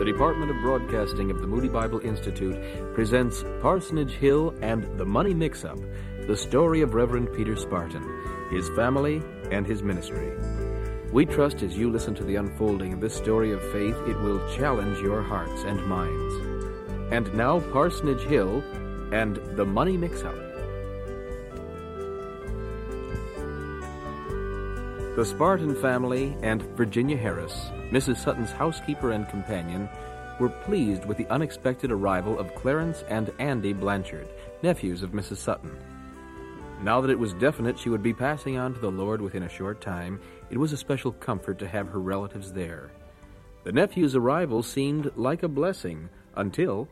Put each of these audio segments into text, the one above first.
The Department of Broadcasting of the Moody Bible Institute presents Parsonage Hill and the Money Mix-Up, the story of Reverend Peter Spartan, his family, and his ministry. We trust as you listen to the unfolding of this story of faith, it will challenge your hearts and minds. And now, Parsonage Hill and the Money Mix-Up. The Spartan family and Virginia Harris, Mrs. Sutton's housekeeper and companion, were pleased with the unexpected arrival of Clarence and Andy Blanchard, nephews of Mrs. Sutton. Now that it was definite she would be passing on to the Lord within a short time, it was a special comfort to have her relatives there. The nephew's arrival seemed like a blessing until...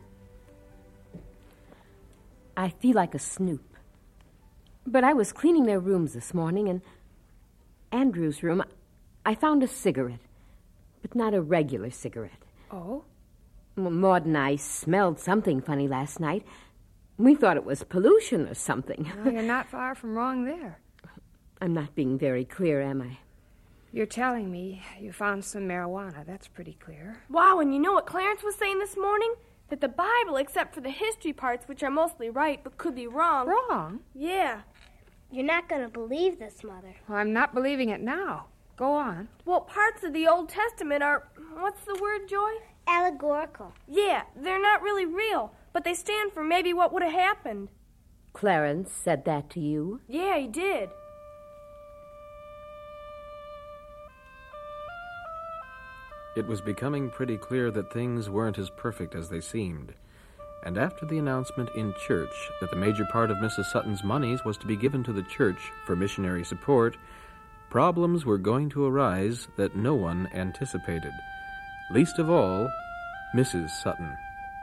I feel like a snoop. But I was cleaning their rooms this morning, and Andrew's room, I found a cigarette, but not a regular cigarette. Oh? Well, Maud and I smelled something funny last night. We thought it was pollution or something. Well, you're not far from wrong there. I'm not being very clear, am I? You're telling me you found some marijuana. That's pretty clear. Wow, and you know what Clarence was saying this morning? That the Bible, except for the history parts, which are mostly right but could be wrong. Wrong? Yeah. You're not going to believe this, Mother. Well, I'm not believing it now. Go on. Well, parts of the Old Testament are, what's the word, Joy? Allegorical. Yeah, they're not really real, but they stand for maybe what would have happened. Clarence said that to you? Yeah, he did. It was becoming pretty clear that things weren't as perfect as they seemed. And after the announcement in church that the major part of Mrs. Sutton's monies was to be given to the church for missionary support, problems were going to arise that no one anticipated. Least of all, Mrs. Sutton.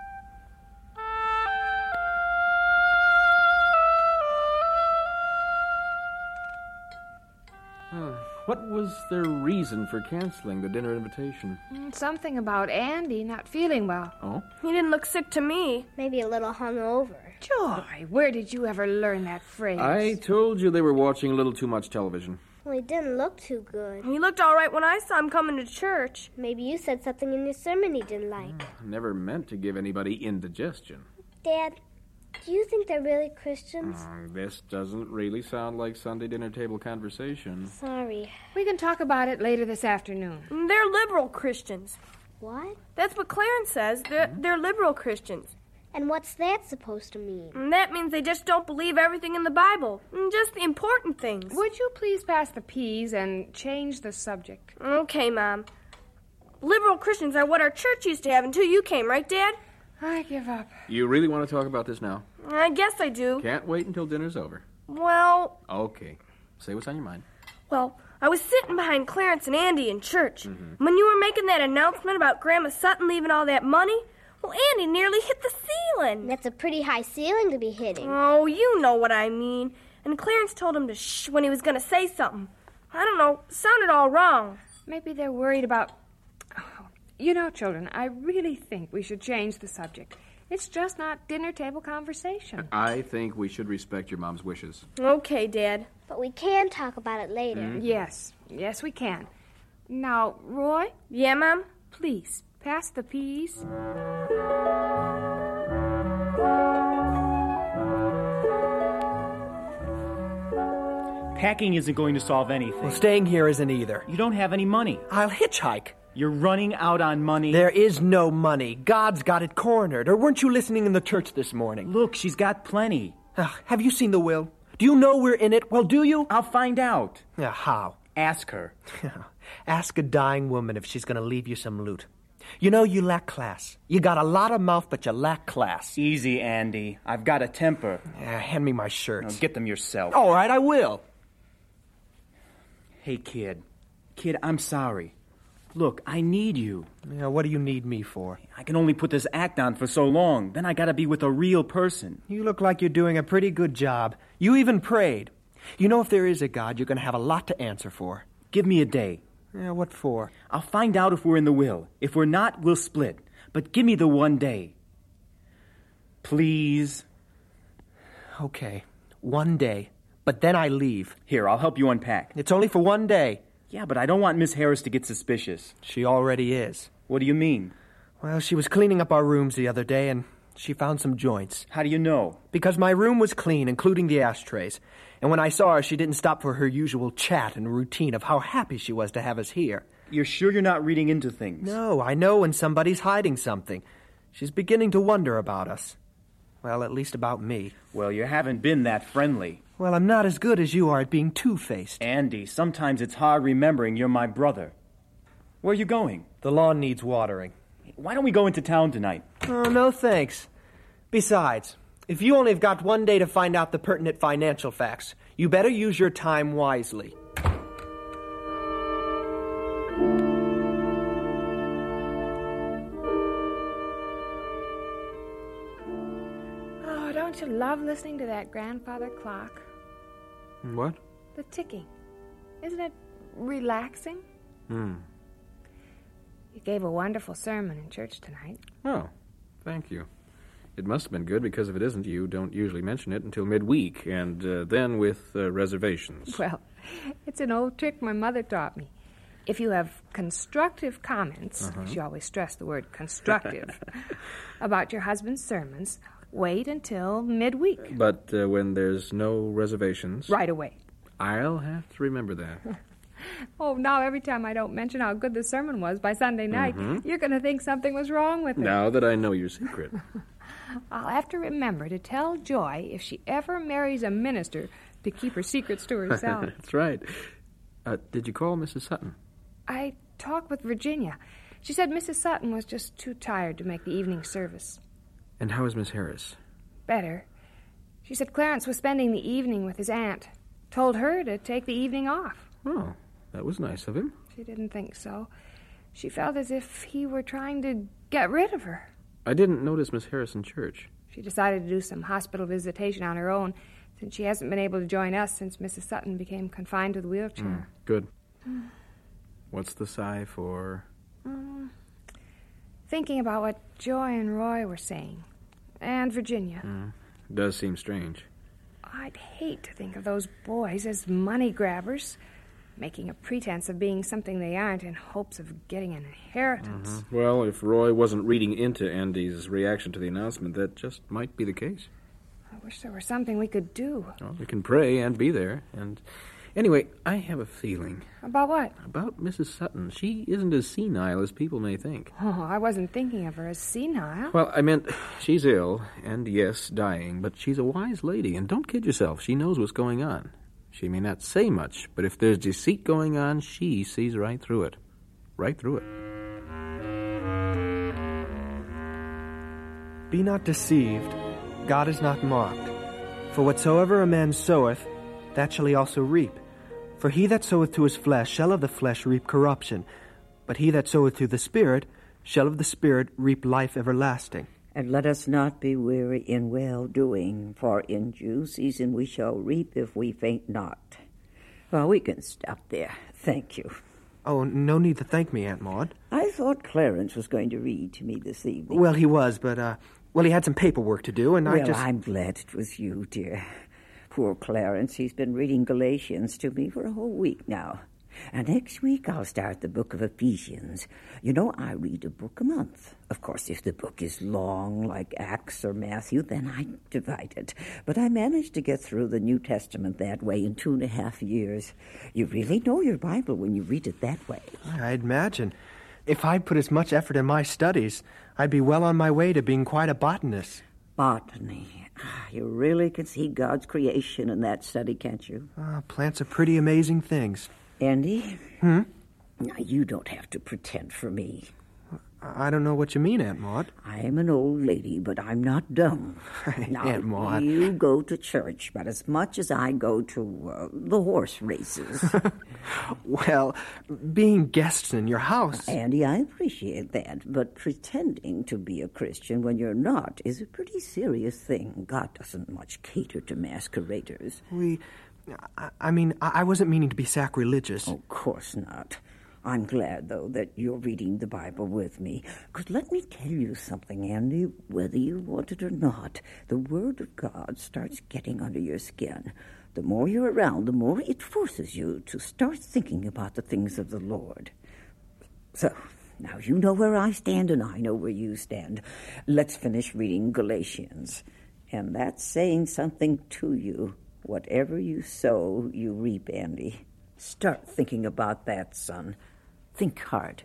What was their reason for canceling the dinner invitation? Something about Andy not feeling well. Oh? He didn't look sick to me. Maybe a little hungover. Joy, where did you ever learn that phrase? I told you they were watching a little too much television. Well, he didn't look too good. He looked all right when I saw him coming to church. Maybe you said something in your sermon he didn't like. Never meant to give anybody indigestion. Dad, do you think they're really Christians? This doesn't really sound like Sunday dinner table conversation. Sorry. We can talk about it later this afternoon. They're liberal Christians. What? That's what Clarence says. They're liberal Christians. And what's that supposed to mean? And that means they just don't believe everything in the Bible. Just the important things. Would you please pass the peas and change the subject? Okay, Mom. Liberal Christians are what our church used to have until you came, right, Dad? I give up. You really want to talk about this now? I guess I do. Can't wait until dinner's over. Well... Okay. Say what's on your mind. Well, I was sitting behind Clarence and Andy in church. When you were making that announcement about Grandma Sutton leaving all that money, well, Andy nearly hit the ceiling. That's a pretty high ceiling to be hitting. Oh, you know what I mean. And Clarence told him to shh when he was going to say something. I don't know, sounded all wrong. Maybe they're worried about... You know, children, I really think we should change the subject. It's just not dinner table conversation. I think we should respect your mom's wishes. Okay, Dad. But we can talk about it later. Yes, we can. Now, Roy? Yeah, Mom? Please, pass the peas. Packing isn't going to solve anything. Well, staying here isn't either. You don't have any money. I'll hitchhike. You're running out on money. There is no money. God's got it cornered. Or weren't you listening in the church this morning? Look, she's got plenty. Have you seen the will? Do you know we're in it? Well, do you? I'll find out. How? Ask her. Ask a dying woman if she's going to leave you some loot. You know, you lack class. You got a lot of mouth, but you lack class. Easy, Andy. I've got a temper. Hand me my shirts. Now, get them yourself. All right, I will. Hey, kid. Kid, I'm sorry. Look, I need you. Yeah, what do you need me for? I can only put this act on for so long. Then I gotta be with a real person. You look like you're doing a pretty good job. You even prayed. You know, if there is a God, you're going to have a lot to answer for. Give me a day. Yeah, what for? I'll find out if we're in the will. If we're not, we'll split. But give me the one day. Please. Okay, one day. But then I leave. Here, I'll help you unpack. It's only for one day. Yeah, but I don't want Miss Harris to get suspicious. She already is. What do you mean? Well, she was cleaning up our rooms the other day, and she found some joints. How do you know? Because my room was clean, including the ashtrays. And when I saw her, she didn't stop for her usual chat and routine of how happy she was to have us here. You're sure you're not reading into things? No, I know when somebody's hiding something. She's beginning to wonder about us. Well, at least about me. Well, you haven't been that friendly. Well, I'm not as good as you are at being two-faced. Andy, sometimes it's hard remembering you're my brother. Where are you going? The lawn needs watering. Why don't we go into town tonight? Oh, no thanks. Besides, if you only have got one day to find out the pertinent financial facts, you better use your time wisely. Oh, don't you love listening to that grandfather clock? What? The ticking. Isn't it relaxing? You gave a wonderful sermon in church tonight. Oh, thank you. It must have been good, because if it isn't, you don't usually mention it until midweek, and then with reservations. Well, it's an old trick my mother taught me. If you have constructive comments, she always stressed the word constructive, about your husband's sermons, wait until midweek. But when there's no reservations... Right away. I'll have to remember that. Oh, now every time I don't mention how good the sermon was by Sunday night, you're going to think something was wrong with it. Now that I know your secret. I'll have to remember to tell Joy if she ever marries a minister to keep her secrets to herself. That's right. Did you call Mrs. Sutton? I talked with Virginia. She said Mrs. Sutton was just too tired to make the evening service. And how is Miss Harris? Better. She said Clarence was spending the evening with his aunt. Told her to take the evening off. Oh, that was nice of him. She didn't think so. She felt as if he were trying to get rid of her. I didn't notice Miss Harris in church. She decided to do some hospital visitation on her own, since she hasn't been able to join us since Mrs. Sutton became confined to the wheelchair. Good. What's the sigh for? Thinking about what Joy and Roy were saying. And Virginia. Does seem strange. I'd hate to think of those boys as money grabbers, making a pretense of being something they aren't in hopes of getting an inheritance. Well, if Roy wasn't reading into Andy's reaction to the announcement, that just might be the case. I wish there were something we could do. Well, we can pray and be there. And anyway, I have a feeling. About what? About Mrs. Sutton. She isn't as senile as people may think. Oh, I wasn't thinking of her as senile. Well, I meant she's ill, and yes, dying, but she's a wise lady, and don't kid yourself. She knows what's going on. She may not say much, but if there's deceit going on, she sees right through it. Right through it. Be not deceived. God is not mocked. For whatsoever a man soweth, that shall he also reap. For he that soweth to his flesh shall of the flesh reap corruption, but he that soweth to the Spirit shall of the Spirit reap life everlasting. And let us not be weary in well-doing, for in due season we shall reap if we faint not. Well, we can stop there. Thank you. Oh, no need to thank me, Aunt Maud. I thought Clarence was going to read to me this evening. Well, he was, but, he had some paperwork to do, and I'm glad it was you, dear. Poor Clarence, he's been reading Galatians to me for a whole week now. And next week I'll start the book of Ephesians. You know, I read a book a month. Of course, if the book is long, like Acts or Matthew, then I divide it. But I managed to get through the New Testament that way in 2.5 years. You really know your Bible when you read it that way. I'd imagine. If I'd put as much effort in my studies, I'd be well on my way to being quite a botanist. Botany. You really can see God's creation in that study, can't you? Plants are pretty amazing things. Andy? Hmm? Now, you don't have to pretend for me. I don't know what you mean, Aunt Maud. I'm an old lady, but I'm not dumb. Now, Aunt Maud. You go to church, but as much as I go to the horse races. Well, being guests in your house... Andy, I appreciate that, but pretending to be a Christian when you're not is a pretty serious thing. God doesn't much cater to masqueraders. I wasn't meaning to be sacrilegious. Of course not. I'm glad, though, that you're reading the Bible with me. Because let me tell you something, Andy. Whether you want it or not, the Word of God starts getting under your skin. The more you're around, the more it forces you to start thinking about the things of the Lord. So, Now, you know where I stand, and I know where you stand. Let's finish reading Galatians. And that's saying something to you. Whatever you sow, you reap, Andy. Start thinking about that, son. Think hard.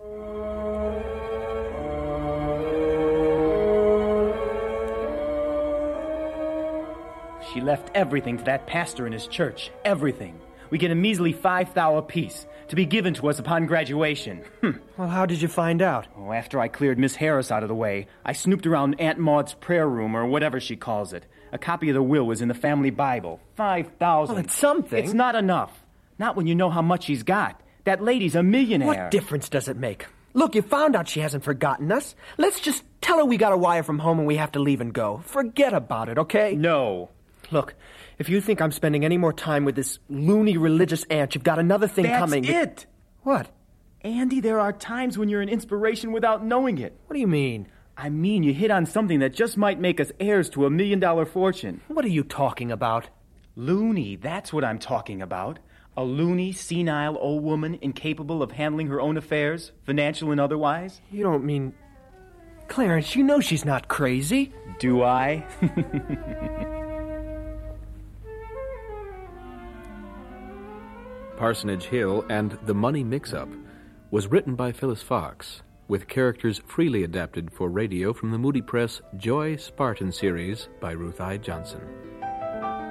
She left everything to that pastor in his church. Everything. We get a measly 5 thou apiece to be given to us upon graduation. Well, how did you find out? Oh, after I cleared Miss Harris out of the way, I snooped around Aunt Maud's prayer room, or whatever she calls it. A copy of the will was in the family Bible. 5,000. Well, it's something. It's not enough. Not when you know how much she's got. That lady's a millionaire. What difference does it make? Look, you found out she hasn't forgotten us. Let's just tell her we got a wire from home and we have to leave and go. Forget about it, okay? No. Look, if you think I'm spending any more time with this loony religious aunt, you've got another thing coming. That's it. What? Andy, there are times when you're an inspiration without knowing it. What do you mean? I mean, you hit on something that just might make us heirs to $1 million fortune. What are you talking about? Loony, that's what I'm talking about. A loony, senile old woman incapable of handling her own affairs, financial and otherwise. You don't mean... Clarence, you know she's not crazy. Do I? Parsonage Hill and The Money Mix-Up was written by Phyllis Fox, with characters freely adapted for radio from the Moody Press Joy Spartan series by Ruth I. Johnson.